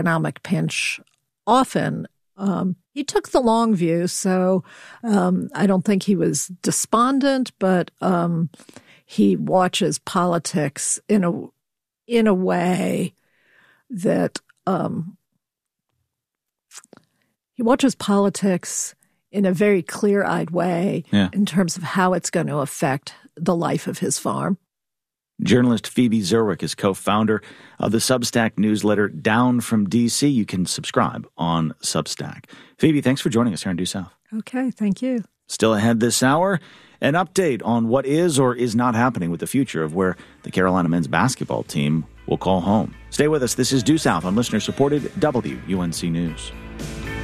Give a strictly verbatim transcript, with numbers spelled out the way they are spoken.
economic pinch often. Um, he took the long view, so um, I don't think he was despondent, but um, he watches politics in a in a way that um, he watches politics in a very clear-eyed way yeah. in terms of how it's going to affect the life of his farm. Journalist Phoebe Zerwick is co-founder of the Substack newsletter Down from D C. You can subscribe on Substack. Phoebe, thanks for joining us here on Due South. Okay, thank you. Still ahead this hour, an update on what is or is not happening with the future of where the Carolina men's basketball team will call home. Stay with us. This is Due South on listener-supported W U N C News.